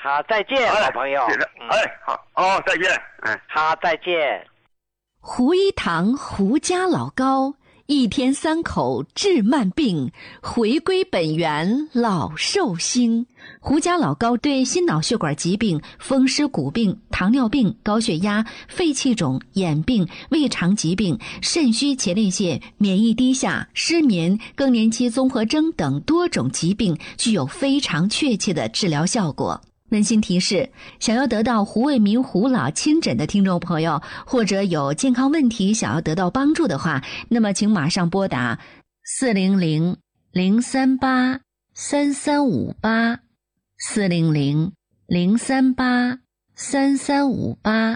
好，再见，好朋友。 好，再见。 好，再见。 胡一堂胡家老高，一天3口治慢病，回归本源老寿星。胡家老高对心脑血管疾病、风湿骨病、糖尿病、高血压、肺气肿、眼病、胃肠疾病、肾虚前列腺、免疫低下、失眠、更年期综合征等多种疾病具有非常确切的治疗效果。温馨提示，想要得到胡卫民胡老亲诊的听众朋友，或者有健康问题想要得到帮助的话，那么请马上拨打400-038-3358 400-038-3358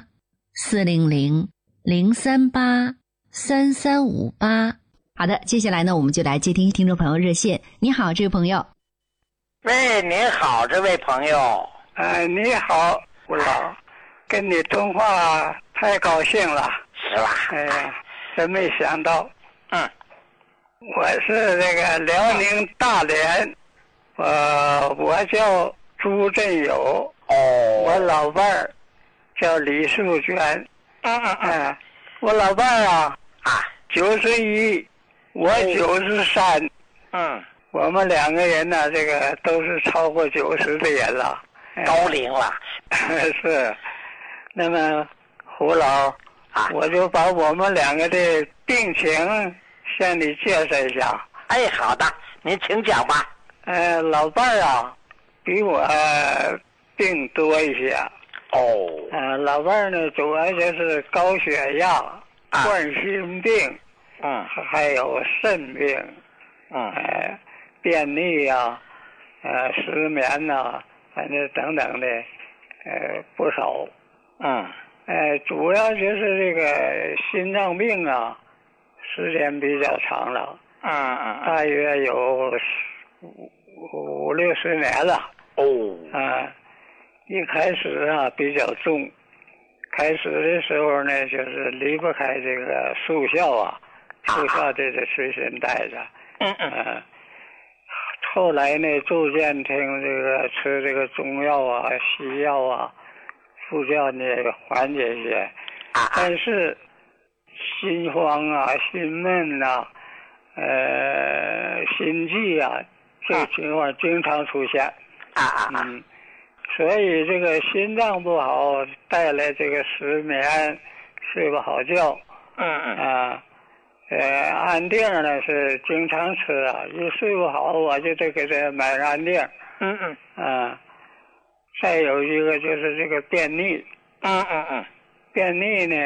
400-038-3358。好的，接下来呢，我们就来接听听众朋友热线。你好，这位朋友。 喂，您好，这位朋友。 你好，吴老，跟你通话太高兴了， 是吧？ 哎呀，真没想到。我是这个辽宁大连，我叫朱振友，我老伴儿叫李素娟。我老伴儿91，我93。我们2个人呢，这个都是超过90的人了。 高龄了。 是。那么胡老，我就把我们2个的病情向你介绍一下。 好的，您请讲吧。 老伴儿比我病多一些。老伴儿呢，主要就是高血压、冠心病，还有肾病，便秘失眠反正等等的，不少。主要就是这个心脏病时间比较长了。大约有50-60年了。一开始比较重，开始的时候呢，就是离不开这个速效速效这个随身带着。后来呢，逐渐听这个吃这个中药西药副教呢缓解一些，但是心慌心闷心悸这个情况经常出现。所以这个心脏不好带来这个失眠，睡不好觉。安定呢是经常吃一睡不好我就得给他买安定。再有一个就是这个便秘。便秘呢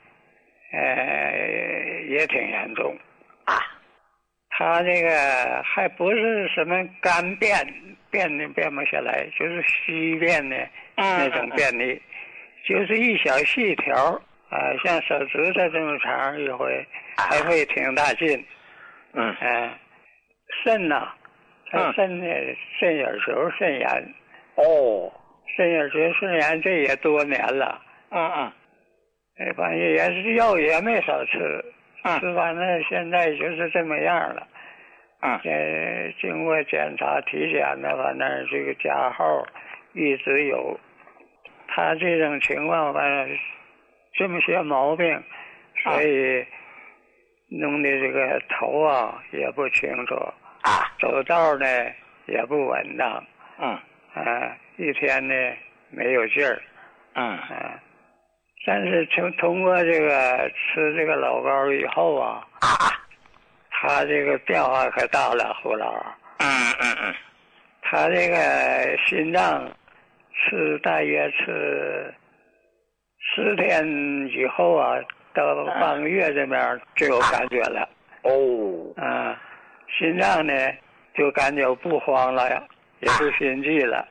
也挺严重。他这个还不是什么干便不下来，就是稀便的那种便秘，就是一小细条像手指头这么长一回，还会挺大劲。肾肾眼球肾炎。肾眼球肾炎这也多年了。反正也是药也没少吃。吃完了现在就是这么样了。经过检查体检呢，反正这个加号一直有。他这种情况反正这么些毛病，所以弄的这个头也不清楚，走道呢也不稳当，一天呢没有劲儿，但是通过这个吃这个老膏以后他这个变化可大了，胡老。他这个心脏大约吃10天以后到半个月这边就有感觉了。心脏呢就感觉不慌了呀，也不心悸了。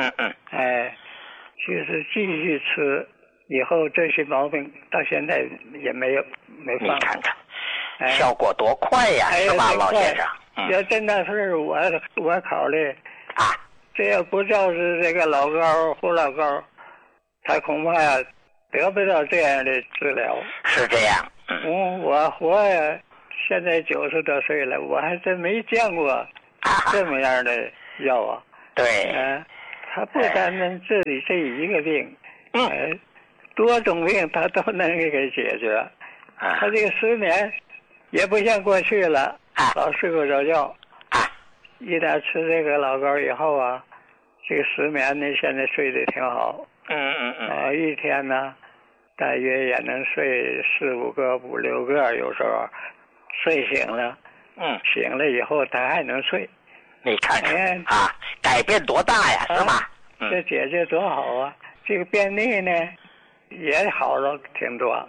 就是继续吃，以后这些毛病到现在也没放。 你看看，效果多快呀，是吧，老先生？ 要真的是我考虑这要不就是这个老高胡老高，他恐怕得不到这样的治疗。 是这样。 我活现在90多岁了，我还真没见过这么样的药对。 他不单单治理这一个病，多种病他都能给解决。他这个失眠也不像过去了，老睡不着觉。一旦吃这个老膏以后啊，这个失眠呢现在睡得挺好。一天呢大约也能睡4、5个、5、6个，有时候睡醒了，醒了以后他还能睡。 你看看改变多大呀，是吧？ 这解决多好啊！这个便秘呢也好了挺多。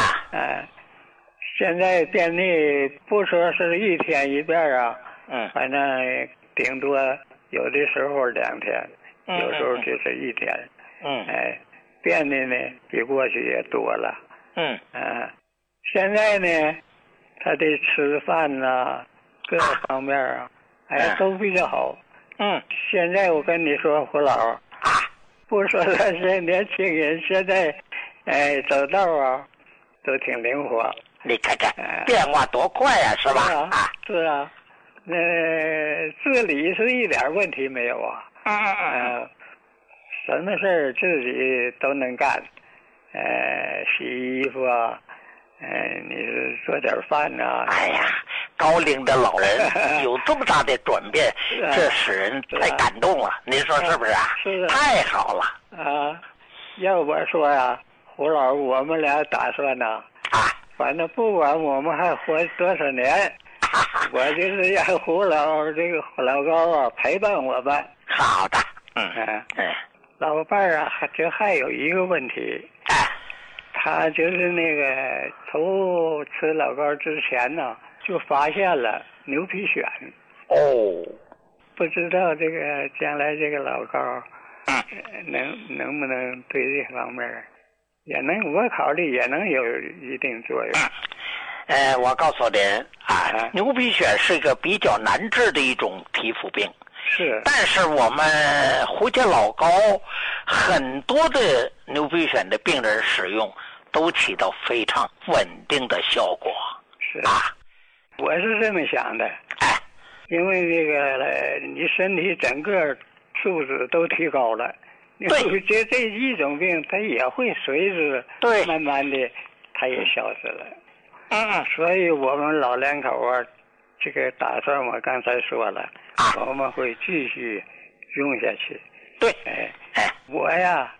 现在便秘不说是1天1遍啊，反正顶多有的时候2天，有时候就是1天。便秘呢比过去也多了。现在呢他的吃饭呐各方面啊都比较好。现在我跟你说，胡老不说他是年轻人，现在走道啊都挺灵活。 你看看变化多快呀，是吧？ 是啊，自理是一点问题没有啊。什么事儿自己都能干。洗衣服啊，你是做点饭呐。 哎呀，高龄的老人有这么大的转变，这使人太感动了。您说是不是啊？ 是。 太好了。 要我说呀，胡老，我们俩打算呢，反正不管我们还活多少年，我就是让胡老这个老高啊陪伴我们。 好的。 老伴儿啊，这还有一个问题。他就是那个头吃老膏之前呢，就发现了牛皮癣。不知道这个将来这个老膏能不能对这方面也能，我考虑也能有一定作用。 我告诉您牛皮癣是一个比较难治的一种皮肤病。 是。 但是我们胡家老膏很多的牛皮癣的病人使用都起到非常稳定的效果。 是我是这么想的。因为这个你身体整个素质都提高了，对，这一种病它也会随之慢慢的它也消失了。所以我们老两口啊，这个打算我刚才说了，我们会继续用下去。 对。 我呀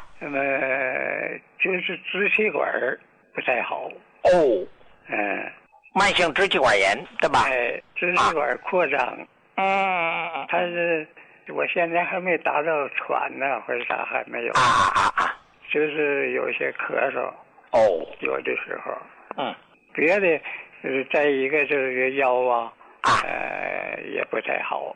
就是支气管不太好。 慢性支气管炎，对吧？ 支气管扩张。它是我现在还没达到喘呢，或者啥还没有。就是有些咳嗽。有的时候。别的再一个就是腰也不太好。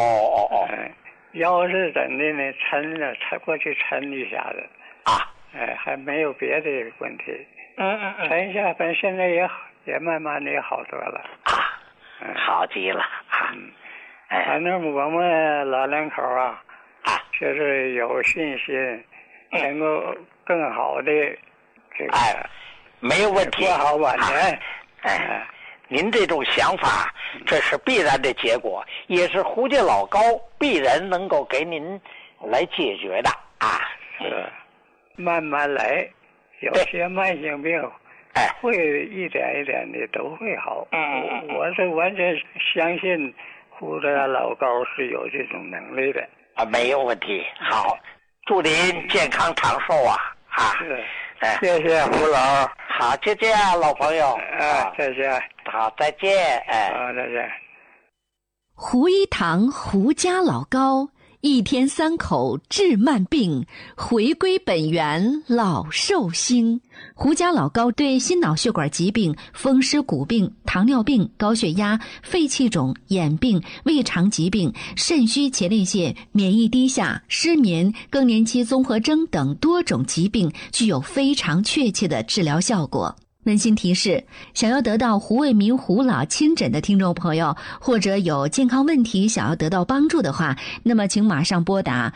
腰是怎的呢？抻了，过去抻一下子。还没有别的问题。抻一下，反正现在也慢慢的也好多了。 好极了。 反正我们老两口就是有信心能够更好的这个没有问题， 过好晚年。 您这种想法这是必然的结果，也是胡家老膏必然能够给您来解决的。 是慢慢来，有些慢性病会一点一点的都会好。我是完全相信胡家老膏是有这种能力的。 没有问题。好，祝您健康长寿是。谢谢胡老。 好，就这样，老朋友。 再见。 好，再见。 好，再见。 胡一堂胡家老膏，1天3口治慢病，回归本源老寿星。胡家老膏对心脑血管疾病、风湿骨病、糖尿病、高血压、肺气肿、眼病、胃肠疾病、肾虚前列腺、免疫低下、失眠、更年期综合征等多种疾病具有非常确切的治疗效果。温馨提示，想要得到胡卫民胡老亲诊的听众朋友，或者有健康问题想要得到帮助的话，那么请马上拨打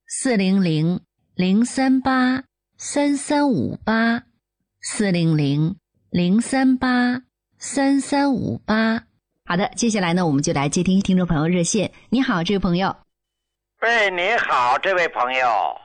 400-038-3358 400-038-3358。好的，接下来呢，我们就来接听听众朋友热线。你好，这位朋友。 喂，你好，这位朋友。